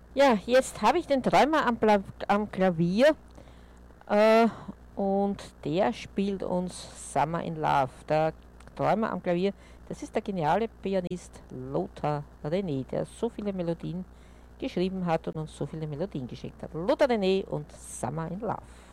Ja, jetzt habe ich den Träumer am Klavier äh, und der spielt uns Summer in Love. Der Träumer am Klavier, das ist der geniale Pianist Lothar René, der so viele Melodien geschrieben hat und uns so viele Melodien geschickt hat. Lothar René und Summer in Love.